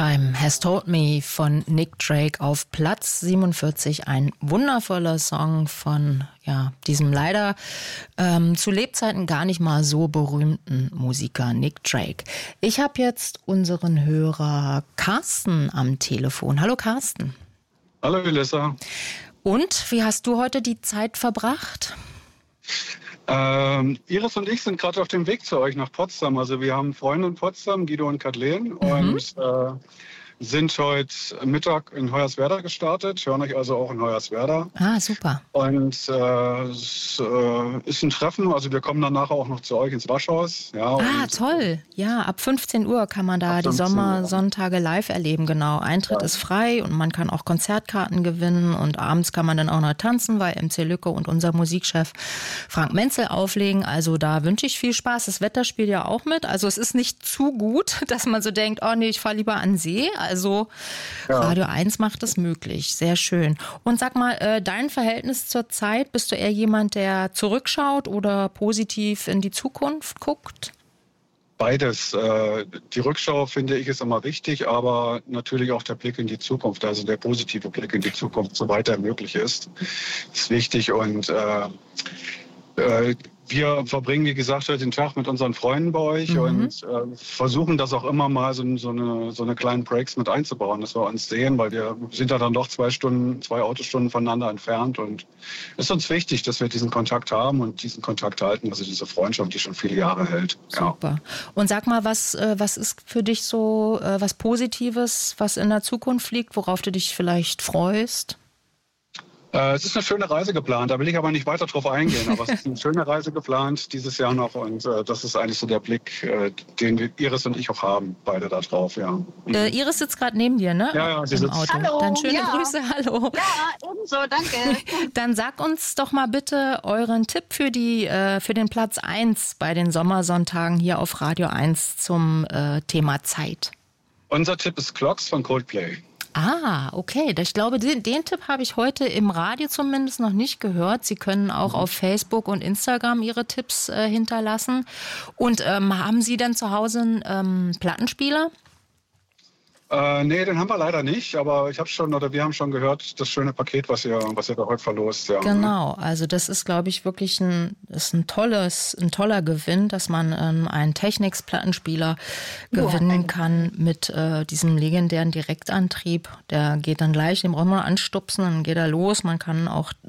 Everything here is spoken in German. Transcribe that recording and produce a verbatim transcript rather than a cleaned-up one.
Time Has Told Me von Nick Drake auf Platz siebenundvierzig. Ein wundervoller Song von ja, diesem leider ähm, zu Lebzeiten gar nicht mal so berühmten Musiker Nick Drake. Ich habe jetzt unseren Hörer Carsten am Telefon. Hallo Carsten. Hallo Elissa. Und wie hast du heute die Zeit verbracht? Ähm, Iris und ich sind gerade auf dem Weg zu euch nach Potsdam. Also wir haben Freunde in Potsdam, Guido und Kathleen, mhm. und äh, sind heute Mittag in Hoyerswerda gestartet, hören euch also auch in Hoyerswerda. Ah, super. Und äh, es äh, ist ein Treffen, also wir kommen dann nachher auch noch zu euch ins Waschhaus. Ja, ah, und, toll. Ja, ab fünfzehn Uhr kann man da die Sommersonntage live erleben, genau. Eintritt ja. ist frei und man kann auch Konzertkarten gewinnen und abends kann man dann auch noch tanzen, weil M C Lücke und unser Musikchef Frank Menzel auflegen. Also da wünsche ich viel Spaß. Das Wetter spielt ja auch mit. Also es ist nicht zu gut, dass man so denkt, oh nee, ich fahre lieber an See. Also ja. Radio eins macht es möglich. Sehr schön. Und sag mal, äh, dein Verhältnis zur Zeit, bist du eher jemand, der zurückschaut oder positiv in die Zukunft guckt? Beides. Äh, die Rückschau, finde ich, ist immer wichtig, aber natürlich auch der Blick in die Zukunft, also der positive Blick in die Zukunft, soweit er möglich ist, ist wichtig. Und äh, äh, wir verbringen, wie gesagt, heute den Tag mit unseren Freunden bei euch mhm. und äh, versuchen das auch immer mal so, so, eine, so eine kleinen Breaks mit einzubauen, dass wir uns sehen, weil wir sind da dann doch zwei Stunden, zwei Autostunden voneinander entfernt und es ist uns wichtig, dass wir diesen Kontakt haben und diesen Kontakt halten, also diese Freundschaft, die schon viele Jahre hält. Super. Ja. Und sag mal, was, was ist für dich so was Positives, was in der Zukunft liegt, worauf du dich vielleicht freust? Es ist eine schöne Reise geplant, da will ich aber nicht weiter drauf eingehen, aber es ist eine schöne Reise geplant dieses Jahr noch und äh, das ist eigentlich so der Blick, äh, den wir, Iris und ich auch haben, beide da drauf, ja. Mhm. Äh, Iris sitzt gerade neben dir, ne? Ja, ja, sie im sitzt. Auto. Hallo, Dann schöne ja. Grüße, hallo. Ja, ebenso, danke. Dann sag uns doch mal bitte euren Tipp für, die, äh, für den Platz eins bei den Sommersonntagen hier auf Radio eins zum äh, Thema Zeit. Unser Tipp ist Clocks von Coldplay. Ah, okay. Ich glaube, den, den Tipp habe ich heute im Radio zumindest noch nicht gehört. Sie können auch mhm. auf Facebook und Instagram Ihre Tipps äh, hinterlassen. Und ähm, haben Sie dann zu Hause einen ähm, Plattenspieler? Äh, nee, den haben wir leider nicht, aber ich habe schon, oder wir haben schon gehört, das schöne Paket, was ihr, was ihr da heute verlost. Ja. Genau, also das ist, glaube ich, wirklich ein, ist ein tolles, ein toller Gewinn, dass man ähm, einen Technics-Plattenspieler gewinnen ja. kann mit äh, diesem legendären Direktantrieb. Der geht dann gleich, den braucht man anstupsen, dann geht er los. Man kann auch